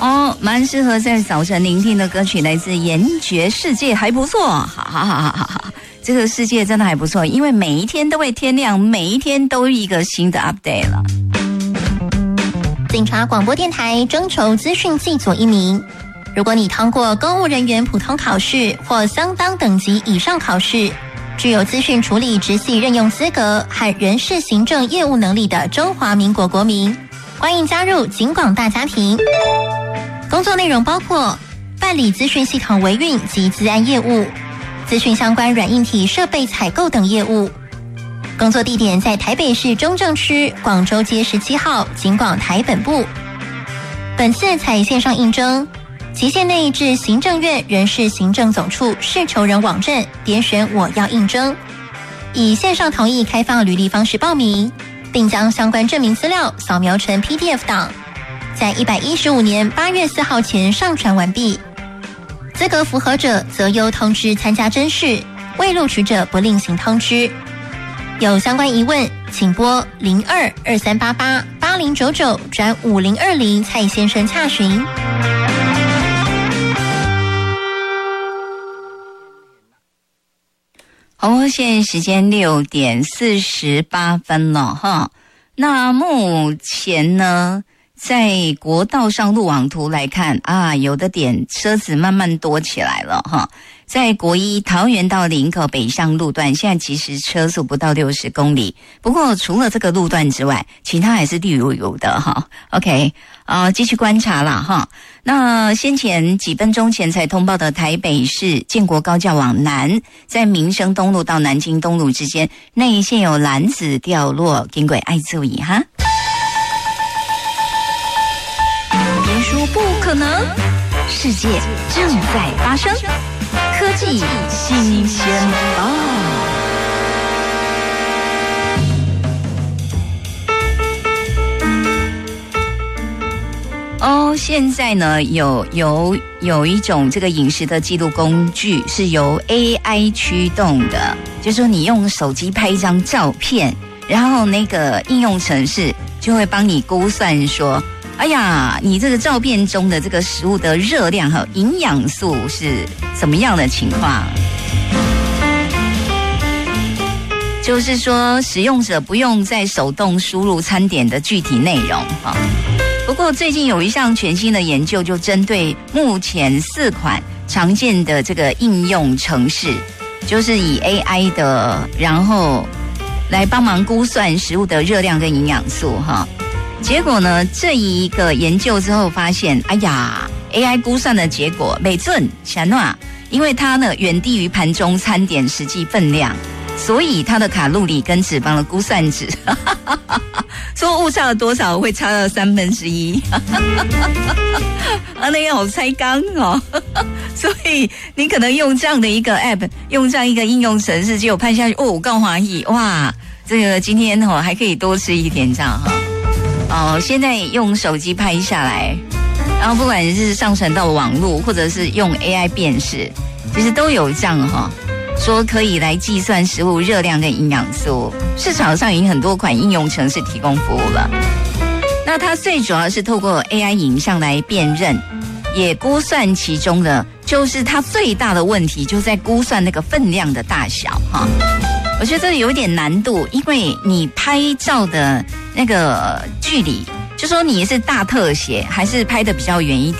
哦，蛮适合在早晨聆听的歌曲，来自研觉世界，还不错。好，这个世界真的还不错，因为每一天都会天亮，每一天都一个新的 update 了。 警察广播电台征求资讯技佐1名。如果你通过公务人员普通考试或相当等级以上考试，具有资讯处理直系任用资格和人事行政业务能力的中华民国国民，欢迎加入警广大家庭。工作内容包括办理资讯系统维运及资安业务、资讯相关软硬体设备采购等业务。工作地点在台北市中正区广州街17号警广台本部。本次采线上应征，期限内至行政院人事行政总处事求人网站点选我要应征，以线上同意开放履历方式报名，并将相关证明资料扫描成 PDF 档，在115年8月4号前上传完毕。资格符合者则由通知参加甄试，未录取者不另行通知。有相关疑问，请拨0223888099转5020蔡先生洽询。 好，现在时间6点48分了哈。那目前呢，在国道上路网图来看啊，有的点车子慢慢多起来了哈。在国一桃园到林口北向路段，现在其实车速不到60公里。不过除了这个路段之外，其他还是绿油油的哈。OK， 继续观察啦哈。那先前几分钟前才通报的台北市建国高架往南，在民生东路到南京东路之间，内线有篮子掉落，警轨爱注意哈。别说不可能，世界正在发生。科技新鲜报。现在呢有一种这个饮食的记录工具是由 AI 驱动的，就是说你用手机拍一张照片，然后那个应用程式就会帮你估算说，哎呀，你这个照片中的这个食物的热量和营养素是怎么样的情况？就是说，使用者不用再手动输入餐点的具体内容哈。不过最近有一项全新的研究，就针对目前4款常见的这个应用程式，就是以 AI 的，然后来帮忙估算食物的热量跟营养素哈。结果呢，这一个研究之后发现，哎呀 ，AI 估算的结果没准想哪，因为它呢远低于盘中餐点实际分量，所以它的卡路里跟脂肪的估算值，说误差了多少会差到1/3，那个好猜缸哦，所以你可能用这样的一个 app， 用这样一个应用程式，结果拍下去，哦，更华裔，哇，这个今天还可以多吃一点这样哈。现在用手机拍下来，然后不管是上传到网络，或者是用 AI 辨识，其实都有这样哈，说可以来计算食物热量跟营养素。市场上已经很多款应用程式提供服务了。那它最主要是透过 AI 影像来辨认，也估算其中的，就是它最大的问题就在估算那个分量的大小哈。我觉得这有一点难度，因为你拍照的那个距离，就说你是大特写还是拍的比较远一点。